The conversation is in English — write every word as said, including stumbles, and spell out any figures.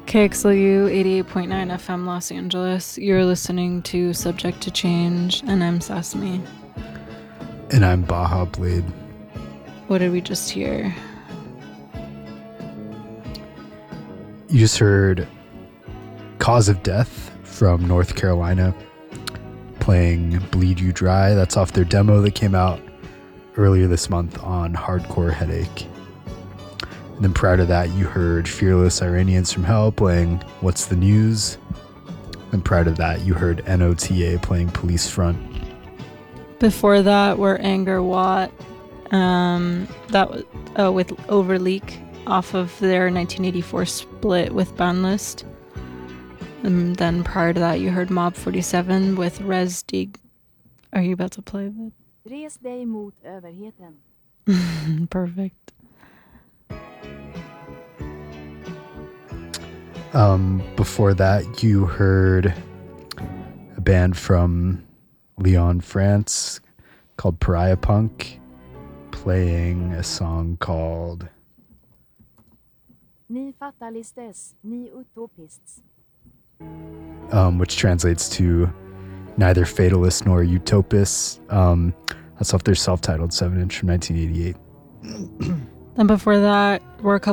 K X L U eighty-eight point nine F M Los Angeles. You're listening to Subject to Change, and I'm Sesame. And I'm Baja Blade. What did we just hear? You just heard Cause of Death from North Carolina playing Bleed You Dry. That's off their demo that came out earlier this month on Hardcore Headache. And then prior to that, you heard Fearless Iranians from Hell playing What's the News. And prior to that, you heard N O T A playing Police Front. Before that, were Anger Watt, um, that was uh, with Overleak off of their nineteen eighty-four split with Boundless. And then prior to that, you heard Mob forty-seven with Res Dig. Are you about to play that? Res dig mot överheten. Perfect. Um, before that, you heard a band from Lyon, France called Pariah Punk playing a song called Ni fatalistes, ni utopists. Um, which translates to Neither Fatalists Nor Utopists. Um, that's off their self-titled seven inch from nineteen eighty-eight. Then before that, were a couple